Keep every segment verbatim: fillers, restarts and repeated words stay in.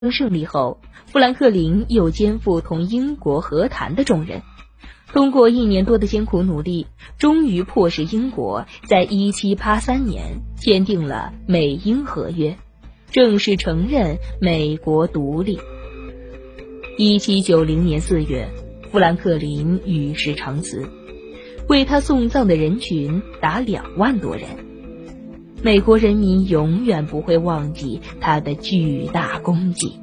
胜利后，富兰克林又肩负同英国和谈的重任。通过一年多的艰苦努力，终于迫使英国在一七八三年签订了美英合约，正式承认美国独立。一七九零年四月，富兰克林与世长辞，为他送葬的人群达两万多人。美国人民永远不会忘记他的巨大功绩。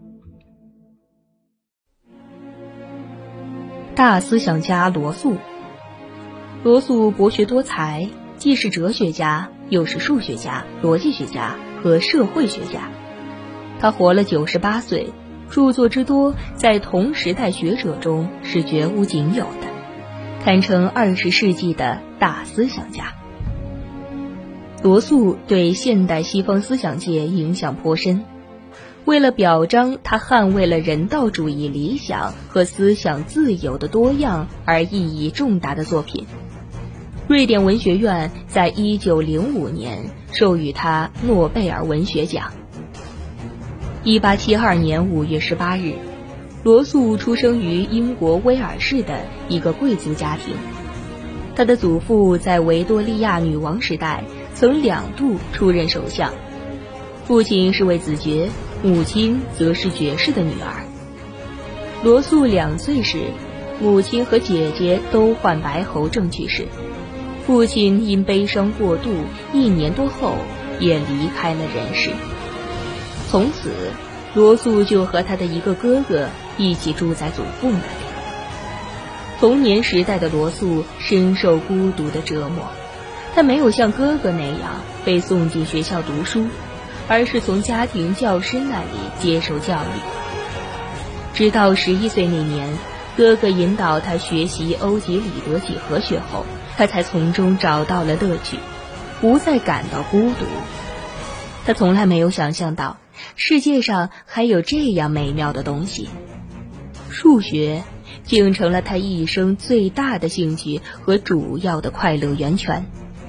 大思想家罗素。罗素博学多才，既是哲学家，又是数学家、逻辑学家和社会学家。他活了九十八岁，著作之多在同时代学者中是绝无仅有的，堪称二十世纪的大思想家。罗素对现代西方思想界影响颇深，为了表彰他捍卫了人道主义理想和思想自由的多样而意义重大的作品，瑞典文学院在一九零五年授予他诺贝尔文学奖。一八七二年五月十八日，罗素出生于英国威尔士的一个贵族家庭。他的祖父在维多利亚女王时代曾两度出任首相，父亲是位子爵，母亲则是爵士的女儿。罗素两岁时，母亲和姐姐都患白喉症去世，父亲因悲伤过度，一年多后也离开了人世。从此，罗素就和他的一个哥哥一起住在祖父那里。童年时代的罗素深受孤独的折磨，他没有像哥哥那样被送进学校读书，而是从家庭教师那里接受教育。直到十一岁那年，哥哥引导他学习欧几里得几何学后，他才从中找到了乐趣，不再感到孤独。他从来没有想象到世界上还有这样美妙的东西，数学竟成了他一生最大的兴趣和主要的快乐源泉。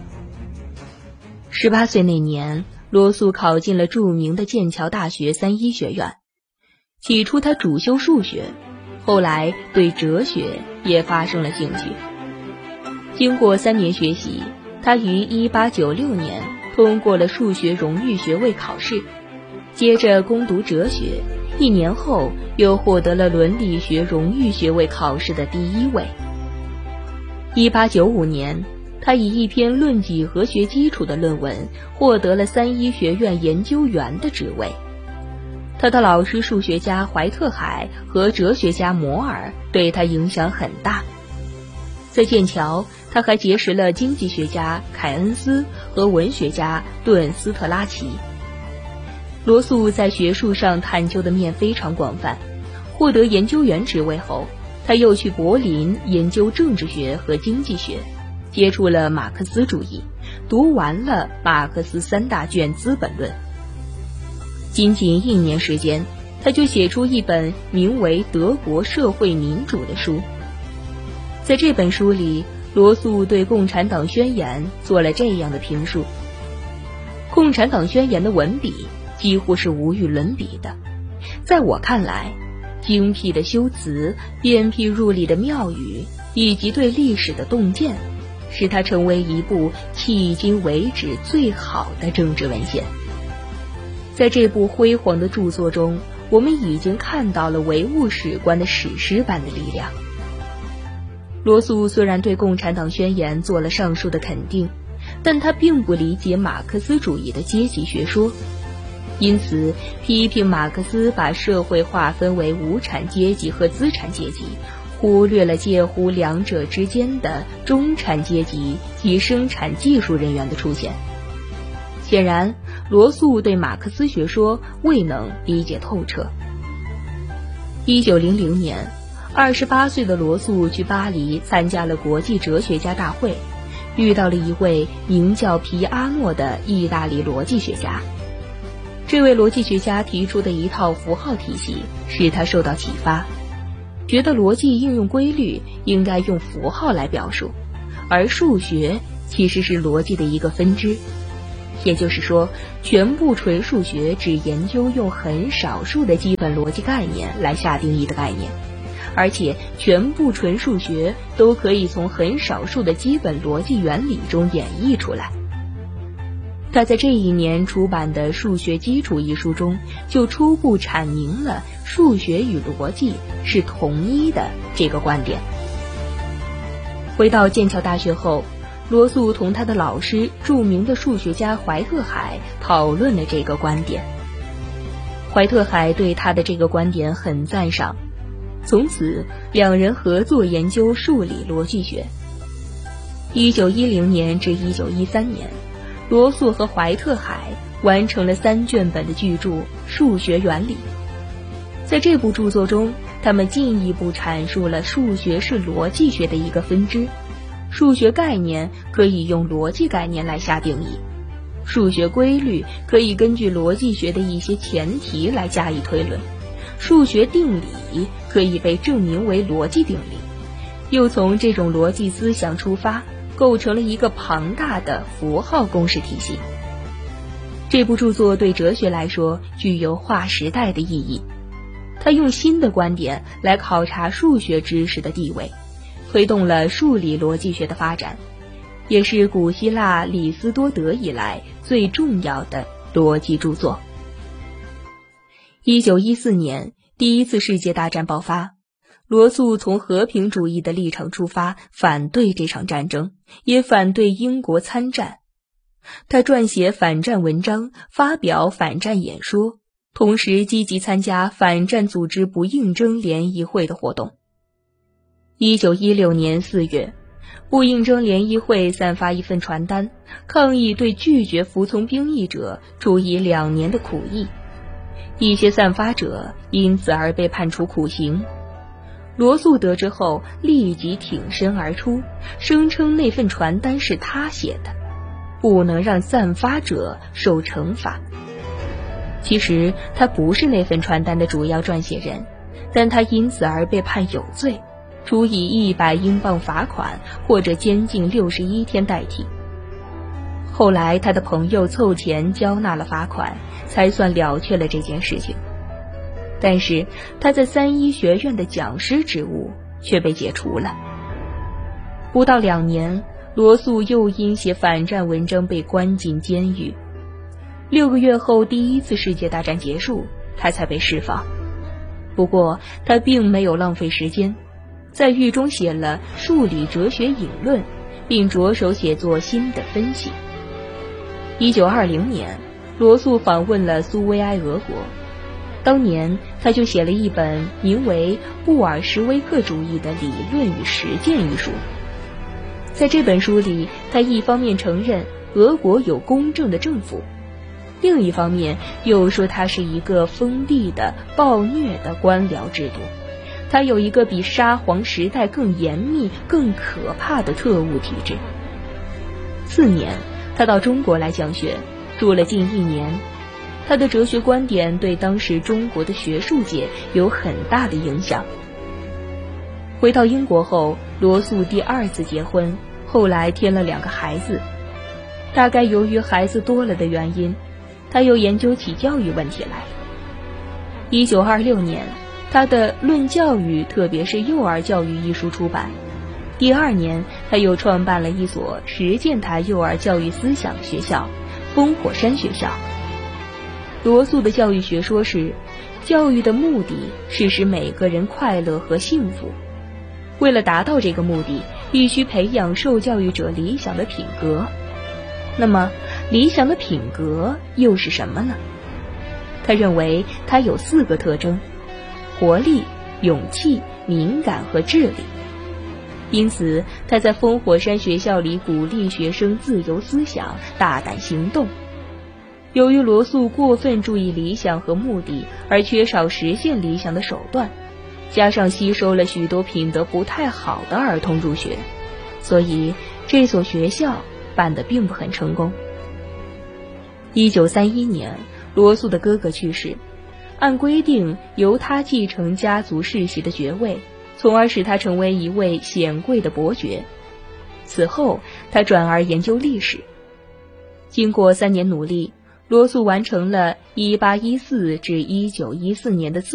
十八岁那年，罗素考进了著名的剑桥大学三一学院。起初他主修数学，后来对哲学也发生了兴趣。经过三年学习，他于一八九六年通过了数学荣誉学位考试，接着攻读哲学，一年后又获得了伦理学荣誉学位考试的第一位。一八九五年，他以一篇论几何学基础的论文获得了三一学院研究员的职位。他的老师数学家怀特海和哲学家摩尔对他影响很大。在剑桥，他还结识了经济学家凯恩斯和文学家顿斯特拉奇。罗素在学术上探究的面非常广泛，获得研究员职位后，他又去柏林研究政治学和经济学，接触了马克思主义，读完了马克思三大卷《资本论》。仅仅一年时间，他就写出一本名为《德国社会民主》的书。在这本书里，罗素对共产党宣言做了这样的评述：共产党宣言的文笔几乎是无与伦比的，在我看来，精辟的修辞、鞭辟入里的妙语以及对历史的洞见，使它成为一部迄今为止最好的政治文献。在这部辉煌的著作中，我们已经看到了唯物史观的史诗般的力量。罗素虽然对共产党宣言做了上述的肯定，但他并不理解马克思主义的阶级学说，因此批评马克思把社会划分为无产阶级和资产阶级，忽略了介乎两者之间的中产阶级及生产技术人员的出现。显然，罗素对马克思学说未能理解透彻。一九零零年，二十八岁的罗素去巴黎参加了国际哲学家大会，遇到了一位名叫皮阿诺的意大利逻辑学家。这位逻辑学家提出的一套符号体系使他受到启发，觉得逻辑应用规律应该用符号来表述，而数学其实是逻辑的一个分支。 也就是说，全部纯数学只研究用很少数的基本逻辑概念来下定义的概念，而且全部纯数学都可以从很少数的基本逻辑原理中演绎出来。他在这一年出版的《数学基础》一书中，就初步阐明了数学与逻辑是同一的这个观点。回到剑桥大学后，罗素同他的老师著名的数学家怀特海讨论了这个观点。怀特海对他的这个观点很赞赏，从此两人合作研究数理逻辑学。一九一零年至一九一三年，罗素和怀特海完成了三卷本的巨著《数学原理》。在这部著作中，他们进一步阐述了数学是逻辑学的一个分支，数学概念可以用逻辑概念来下定义，数学规律可以根据逻辑学的一些前提来加以推论，数学定理可以被证明为逻辑定理，又从这种逻辑思想出发，构成了一个庞大的符号公式体系。这部著作对哲学来说具有划时代的意义，他用新的观点来考察数学知识的地位，推动了数理逻辑学的发展，也是古希腊李斯多德以来最重要的逻辑著作。一九一四年，第一次世界大战爆发，罗素从和平主义的立场出发，反对这场战争，也反对英国参战。他撰写反战文章，发表反战演说，同时积极参加反战组织不应征联谊会的活动。一九一六年四月，不应征联谊会散发一份传单，抗议对拒绝服从兵役者处以两年的苦役，一些散发者因此而被判处苦刑。罗素得知后立即挺身而出，声称那份传单是他写的，不能让散发者受惩罚。其实他不是那份传单的主要撰写人，但他因此而被判有罪，处以一百英镑罚款或者监禁六十一天代替。后来他的朋友凑钱交纳了罚款，才算了却了这件事情。但是他在三一学院的讲师职务却被解除了。不到两年，罗素又因写反战文章被关进监狱。六个月后，第一次世界大战结束，他才被释放。不过他并没有浪费时间，在狱中写了《数理哲学引论》，并着手写作新的分析。一九二零年，罗素访问了苏维埃俄国，当年他就写了一本名为《布尔什维克主义的理论与实践》一书。在这本书里，他一方面承认俄国有公正的政府，另一方面又说它是一个封闭的暴虐的官僚制度，它有一个比沙皇时代更严密更可怕的特务体制。次年他到中国来讲学，住了近一年，他的哲学观点对当时中国的学术界有很大的影响。回到英国后，罗素第二次结婚，后来添了两个孩子。大概由于孩子多了的原因，他又研究起教育问题来。一九二六年，他的《论教育特别是幼儿教育》一书出版。第二年，他又创办了一所实践他幼儿教育思想的学校——烽火山学校。罗素的教育学说是，教育的目的是使每个人快乐和幸福。为了达到这个目的，必须培养受教育者理想的品格。那么，理想的品格又是什么呢？他认为它有四个特征：活力、勇气、敏感和智力。因此，他在烽火山学校里鼓励学生自由思想、大胆行动。由于罗素过分注意理想和目的，而缺少实现理想的手段，加上吸收了许多品德不太好的儿童入学，所以这所学校办得并不很成功。一九三一年，罗素的哥哥去世，按规定由他继承家族世袭的爵位，从而使他成为一位显贵的伯爵。此后他转而研究历史。 经过三年努力，罗素完成了一八一四至一九一四年的